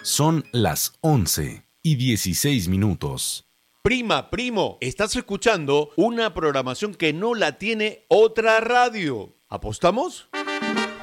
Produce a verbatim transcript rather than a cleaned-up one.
Son las once y dieciséis minutos. Prima, primo, estás escuchando una programación que no la tiene otra radio. ¿Apostamos?